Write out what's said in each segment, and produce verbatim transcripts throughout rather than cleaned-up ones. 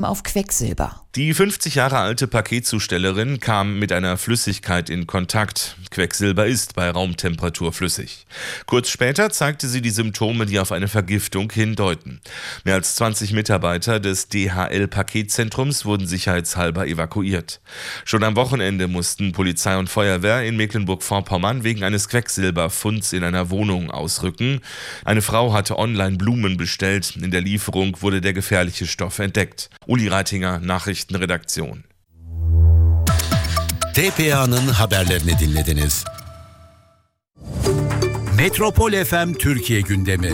auf Quecksilber. Die fünfzig Jahre alte Paketzustellerin kam mit einer Flüssigkeit in Kontakt. Quecksilber ist bei Raumtemperatur flüssig. Kurz später zeigte sie die Symptome, die auf eine Vergiftung hindeuten. Mehr als zwanzig Mitarbeiter des D H L-Paketzentrums wurden sicherheitshalber evakuiert. Schon am Wochenende mussten Polizei und Feuerwehr in Mecklenburg-Vorpommern wegen eines Quecksilberfunds in einer Wohnung ausrücken. Eine Frau hatte online Blumen bestellt. In der Lieferung wurde der gefährliche Stoff entdeckt. Uli Reitinger, Nachrichtenredaktion. T P A'nın haberlerini dinlediniz. Metropol F M Türkiye gündemi.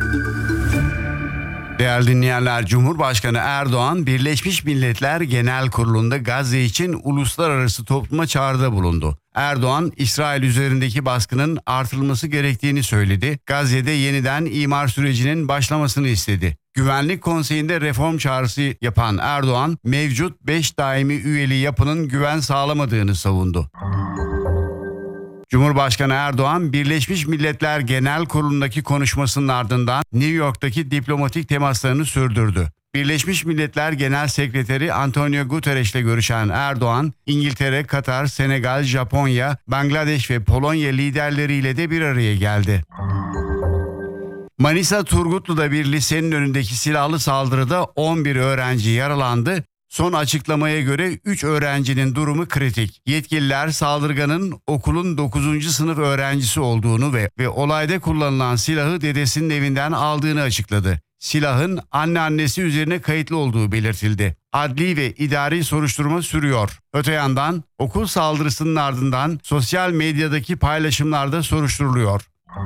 Değerli dinleyenler, Cumhurbaşkanı Erdoğan, Birleşmiş Milletler Genel Kurulu'nda Gazze için uluslararası topluma çağrıda bulundu. Erdoğan, İsrail üzerindeki baskının artırılması gerektiğini söyledi. Gazze'de yeniden imar sürecinin başlamasını istedi. Güvenlik Konseyi'nde reform çağrısı yapan Erdoğan, mevcut beş daimi üyeli yapının güven sağlamadığını savundu. Cumhurbaşkanı Erdoğan, Birleşmiş Milletler Genel Kurulu'ndaki konuşmasının ardından New York'taki diplomatik temaslarını sürdürdü. Birleşmiş Milletler Genel Sekreteri Antonio Guterres'le görüşen Erdoğan, İngiltere, Katar, Senegal, Japonya, Bangladeş ve Polonya liderleriyle de bir araya geldi. Manisa Turgutlu'da bir lisenin önündeki silahlı saldırıda on bir öğrenci yaralandı. Son açıklamaya göre üç öğrencinin durumu kritik. Yetkililer saldırganın okulun dokuzuncu sınıf öğrencisi olduğunu ve, ve olayda kullanılan silahı dedesinin evinden aldığını açıkladı. Silahın anneannesi üzerine kayıtlı olduğu belirtildi. Adli ve idari soruşturma sürüyor. Öte yandan okul saldırısının ardından sosyal medyadaki paylaşımlarda soruşturuluyor.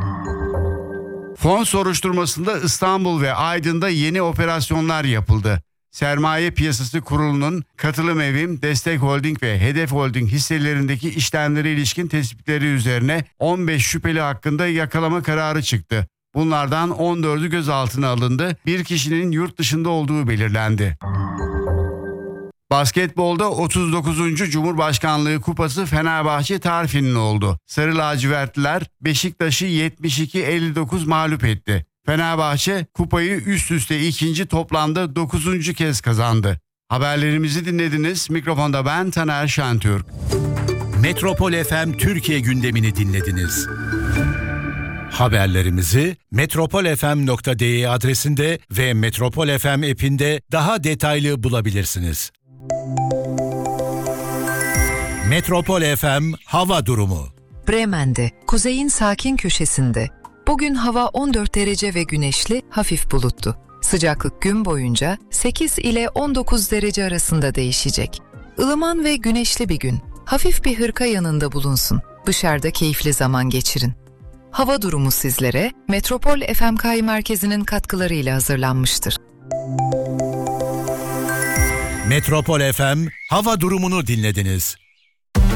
Fon soruşturmasında İstanbul ve Aydın'da yeni operasyonlar yapıldı. Sermaye Piyasası Kurulu'nun Katılım Evim, Destek Holding ve Hedef Holding hisselerindeki işlemlere ilişkin tespitleri üzerine on beş şüpheli hakkında yakalama kararı çıktı. Bunlardan on dördü gözaltına alındı. Bir kişinin yurt dışında olduğu belirlendi. Basketbolda otuz dokuzuncu Cumhurbaşkanlığı Kupası Fenerbahçe tarifinin oldu. Sarı lacivertliler Beşiktaş'ı yetmiş iki elli dokuz mağlup etti. Fenerbahçe kupayı üst üste ikinci, toplamda dokuzuncu kez kazandı. Haberlerimizi dinlediniz. Mikrofonda ben Taner Şentürk. Metropol F M Türkiye gündemini dinlediniz. Haberlerimizi metropol f m nokta d e adresinde ve Metropol F M app'inde daha detaylı bulabilirsiniz. Metropol F M hava durumu. Bremen'de, kuzeyin sakin köşesinde. Bugün hava on dört derece ve güneşli, hafif bulutlu. Sıcaklık gün boyunca sekiz ile on dokuz derece arasında değişecek. Ilıman ve güneşli bir gün. Hafif bir hırka yanında bulunsun. Dışarıda keyifli zaman geçirin. Hava durumu sizlere Metropol F M K I Merkezi'nin katkılarıyla hazırlanmıştır. Metropol F M hava durumunu dinlediniz.